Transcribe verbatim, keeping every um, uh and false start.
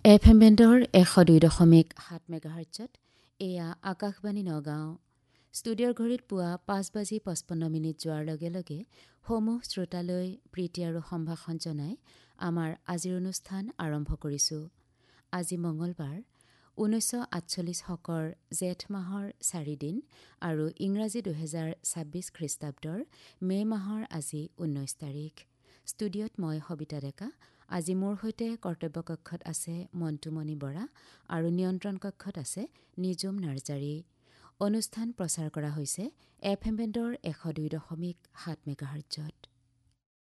F M বেণ্ডৰ এশ দুই দশমিক সাত মেগাহাৰ্টছত এয়া আকাশবাণী নগাঁও। ষ্টুডিঅ'ৰ ঘড়ীত পুৱা পাঁচ বাজি পঁচপন্ন মিনিট যোৱাৰ লগে লগে সমূহ শ্ৰোতালৈ প্ৰীতি আৰু সম্ভাষণ জনাই আমাৰ আজিৰ অনুষ্ঠান আৰম্ভ কৰিছোঁ। আজি মঙলবাৰ ঊনৈছশ আঠচল্লিছ শকৰ জেঠ মাহৰ চাৰিদিন আৰু ইংৰাজী দুহেজাৰ ছাব্বিছ খ্ৰীষ্টাব্দৰ মে' মাহৰ আজি ঊনৈছ তাৰিখ। ষ্টুডিঅ'ত মই সবিতা ডেকা। আজি মোৰ সৈতে কৰ্তব্য কক্ষত আছে মণ্টুমণি বৰা আৰু নিয়ন্ত্ৰণ কক্ষত আছে নিজুম নাৰ্জাৰী। অনুষ্ঠান প্ৰচাৰ কৰা হৈছে এফ এম বেণ্ডৰ এশ দুই দশমিক সাত মেগাহাৰ্টছত।